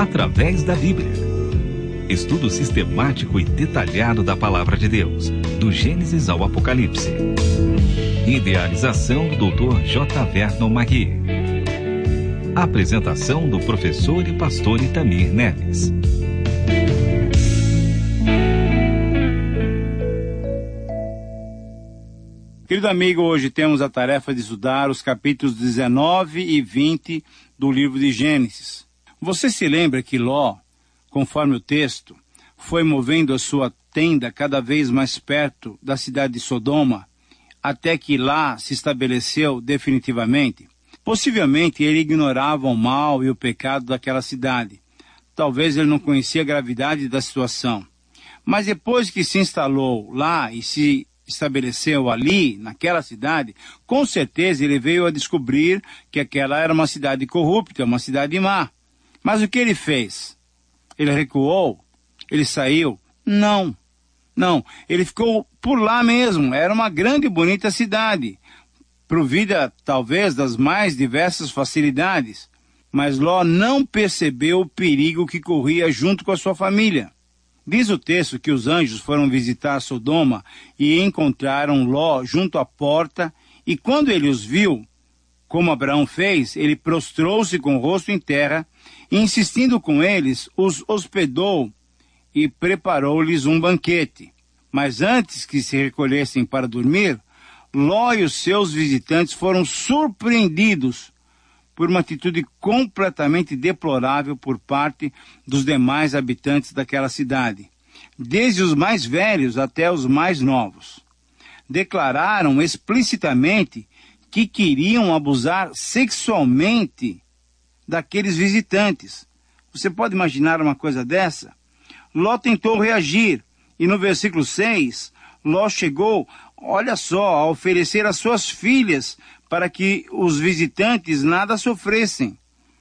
através da Bíblia. Estudo sistemático e detalhado da Palavra de Deus, do Gênesis ao Apocalipse. Idealização do Dr. J. Vernon Magui. Apresentação do professor e pastor Itamir Neves. Querido amigo, hoje temos a tarefa de estudar os capítulos 19 e 20 do livro de Gênesis. Você se lembra que Ló, conforme o texto, foi movendo a sua tenda cada vez mais perto da cidade de Sodoma, até que lá se estabeleceu definitivamente? Possivelmente ele ignorava o mal e o pecado daquela cidade. Talvez ele não conhecia a gravidade da situação. Mas depois que se instalou lá e se estabeleceu ali, naquela cidade, com certeza ele veio a descobrir que aquela era uma cidade corrupta, uma cidade má. Mas o que ele fez? Ele recuou? Ele saiu? Não. Ele ficou por lá mesmo. Era uma grande e bonita cidade, provida talvez das mais diversas facilidades. Mas Ló não percebeu o perigo que corria junto com a sua família. Diz o texto que os anjos foram visitar Sodoma e encontraram Ló junto à porta, e quando ele os viu, como Abraão fez, ele prostrou-se com o rosto em terra, e insistindo com eles, os hospedou e preparou-lhes um banquete. Mas antes que se recolhessem para dormir, Ló e os seus visitantes foram surpreendidos por uma atitude completamente deplorável por parte dos demais habitantes daquela cidade, desde os mais velhos até os mais novos. Declararam explicitamente que queriam abusar sexualmente daqueles visitantes. Você pode imaginar uma coisa dessa? Ló tentou reagir, e no versículo 6, Ló chegou, olha só, a oferecer as suas filhas para que os visitantes nada sofressem.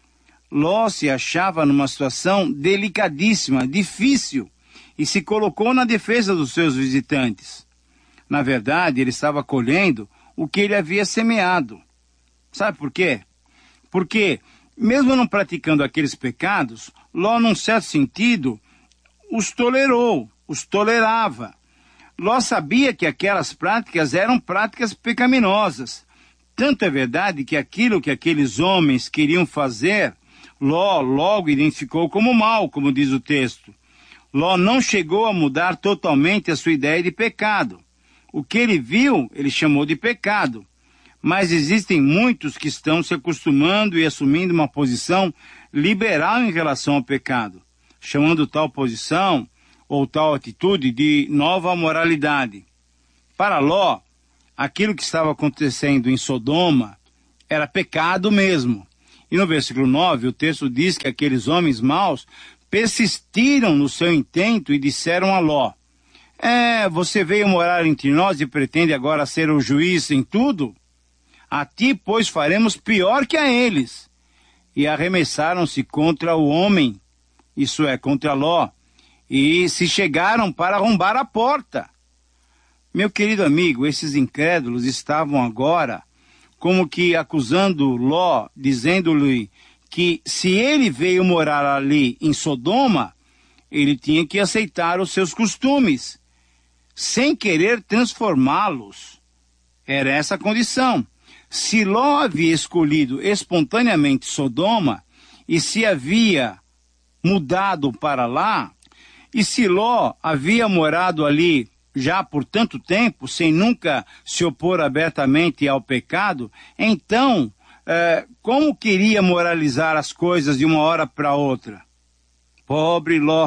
Ló se achava numa situação delicadíssima, difícil, e se colocou na defesa dos seus visitantes. Na verdade, ele estava colhendo o que ele havia semeado. Sabe por quê? Porque, mesmo não praticando aqueles pecados, Ló, num certo sentido, os tolerou, os tolerava. Ló sabia que aquelas práticas eram práticas pecaminosas. Tanto é verdade que aquilo que aqueles homens queriam fazer, Ló logo identificou como mal, como diz o texto. Ló não chegou a mudar totalmente a sua ideia de pecado. O que ele viu, ele chamou de pecado. Mas existem muitos que estão se acostumando e assumindo uma posição liberal em relação ao pecado, chamando tal posição ou tal atitude de nova moralidade. Para Ló, aquilo que estava acontecendo em Sodoma era pecado mesmo. E no versículo 9, o texto diz que aqueles homens maus persistiram no seu intento e disseram a Ló: você veio morar entre nós e pretende agora ser o juiz em tudo? A ti, pois, faremos pior que a eles. E arremessaram-se contra o homem, isso é, contra Ló, e se chegaram para arrombar a porta. Meu querido amigo, esses incrédulos estavam agora como que acusando Ló, dizendo-lhe que se ele veio morar ali em Sodoma, ele tinha que aceitar os seus costumes, sem querer transformá-los. Era essa a condição. Se Ló havia escolhido espontaneamente Sodoma, e se havia mudado para lá, e se Ló havia morado ali já por tanto tempo, sem nunca se opor abertamente ao pecado, então, como queria moralizar as coisas de uma hora para outra? Pobre Ló.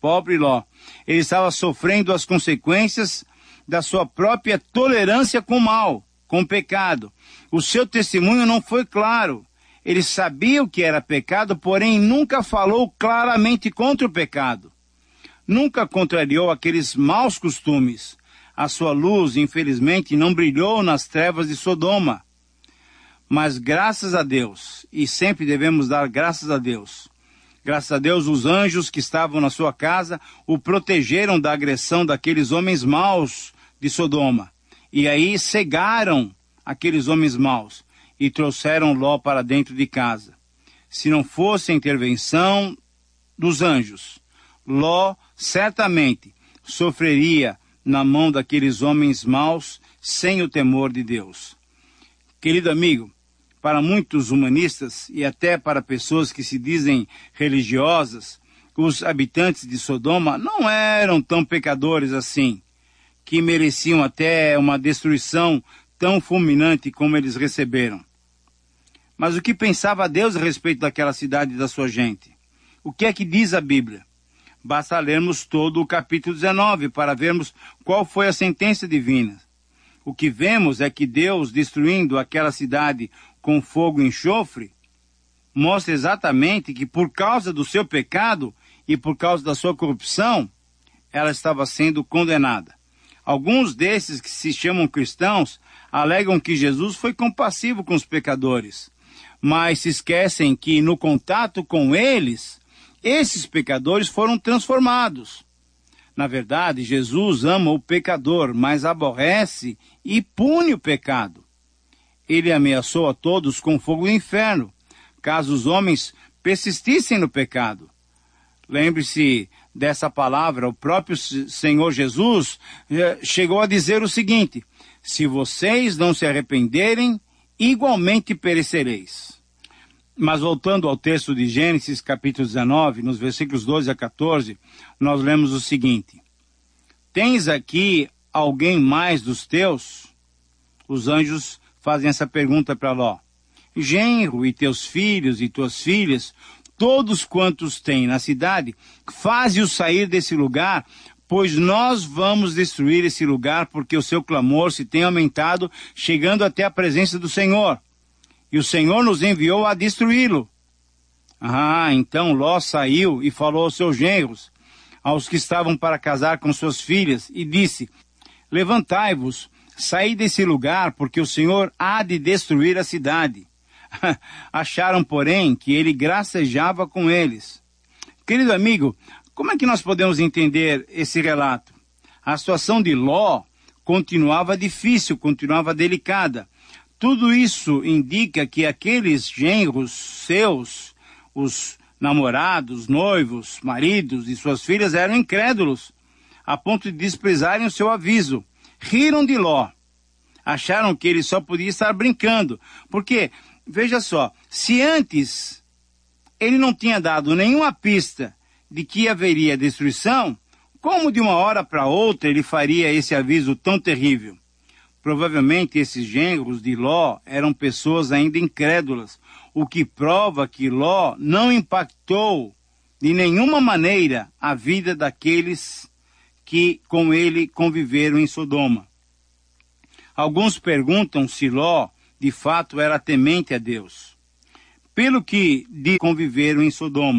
Ele estava sofrendo as consequências da sua própria tolerância com o mal, com o pecado. O seu testemunho não foi claro. Ele sabia o que era pecado, porém nunca falou claramente contra o pecado. Nunca contrariou aqueles maus costumes. A sua luz, infelizmente, não brilhou nas trevas de Sodoma. Mas graças a Deus, e sempre devemos dar graças a Deus, os anjos que estavam na sua casa o protegeram da agressão daqueles homens maus de Sodoma. E aí cegaram aqueles homens maus e trouxeram Ló para dentro de casa. Se não fosse a intervenção dos anjos, Ló certamente sofreria na mão daqueles homens maus sem o temor de Deus. Querido amigo, para muitos humanistas e até para pessoas que se dizem religiosas, os habitantes de Sodoma não eram tão pecadores assim, que mereciam até uma destruição tão fulminante como eles receberam. Mas o que pensava Deus a respeito daquela cidade e da sua gente? O que é que diz a Bíblia? Basta lermos todo o capítulo 19 para vermos qual foi a sentença divina. O que vemos é que Deus, destruindo aquela cidade com fogo e enxofre, mostra exatamente que por causa do seu pecado e por causa da sua corrupção, ela estava sendo condenada. Alguns desses que se chamam cristãos alegam que Jesus foi compassivo com os pecadores, mas se esquecem que no contato com eles, esses pecadores foram transformados. Na verdade, Jesus ama o pecador, mas aborrece e pune o pecado. Ele ameaçou a todos com fogo do inferno, caso os homens persistissem no pecado. Lembre-se dessa palavra, o próprio Senhor Jesus chegou a dizer o seguinte: se vocês não se arrependerem, igualmente perecereis. Mas voltando ao texto de Gênesis, capítulo 19, nos versículos 12 a 14, nós lemos o seguinte: tens aqui alguém mais dos teus? Os anjos fazem essa pergunta para Ló. Genro e teus filhos e tuas filhas, todos quantos têm na cidade, faze-os sair desse lugar, pois nós vamos destruir esse lugar, porque o seu clamor se tem aumentado, chegando até a presença do Senhor. E o Senhor nos enviou a destruí-lo. Então Ló saiu e falou aos seus genros, aos que estavam para casar com suas filhas, e disse: levantai-vos, saí desse lugar, porque o Senhor há de destruir a cidade. Acharam, porém, que ele gracejava com eles. Querido amigo, como é que nós podemos entender esse relato? A situação de Ló continuava difícil, continuava delicada. Tudo isso indica que aqueles genros seus, os namorados, noivos, maridos e suas filhas eram incrédulos, a ponto de desprezarem o seu aviso. Riram de Ló. Acharam que ele só podia estar brincando. Porque, veja só, se antes ele não tinha dado nenhuma pista de que haveria destruição, como de uma hora para outra ele faria esse aviso tão terrível? Provavelmente esses genros de Ló eram pessoas ainda incrédulas, o que prova que Ló não impactou de nenhuma maneira a vida daqueles que com ele conviveram em Sodoma. Alguns perguntam se Ló, de fato, era temente a Deus, pelo que conviveram em Sodoma.